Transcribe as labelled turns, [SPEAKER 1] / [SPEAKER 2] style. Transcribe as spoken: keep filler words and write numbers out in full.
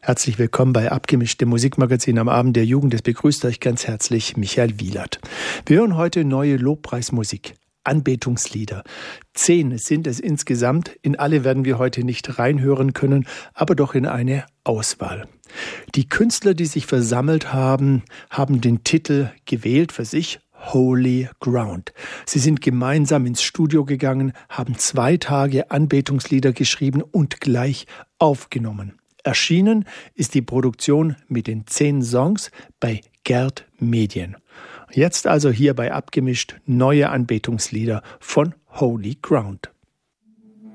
[SPEAKER 1] Herzlich willkommen bei Abgemischt, dem Musikmagazin am Abend der Jugend. Es begrüßt euch ganz herzlich Michael Wielert. Wir hören heute neue Lobpreismusik, Anbetungslieder. Zehn sind es insgesamt. In alle werden wir heute nicht reinhören können, aber doch in eine Auswahl. Die Künstler, die sich versammelt haben, haben den Titel gewählt für sich: Holy Ground. Sie sind gemeinsam ins Studio gegangen, haben zwei Tage Anbetungslieder geschrieben und gleich aufgenommen. Erschienen ist die Produktion mit den zehn Songs bei Gerd Medien. Jetzt also hier bei Abgemischt neue Anbetungslieder von Holy Ground.